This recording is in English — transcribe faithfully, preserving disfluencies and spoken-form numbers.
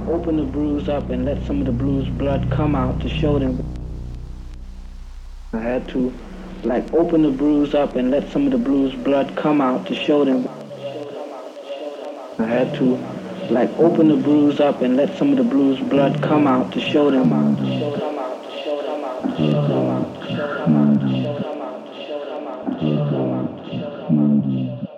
open the bruise up and let some of the bruise blood come out to show them. I had to like open the bruise up and let some of the bruise blood come out to show them. I had to like open the bruise up and let some of the bruise blood come out to show them.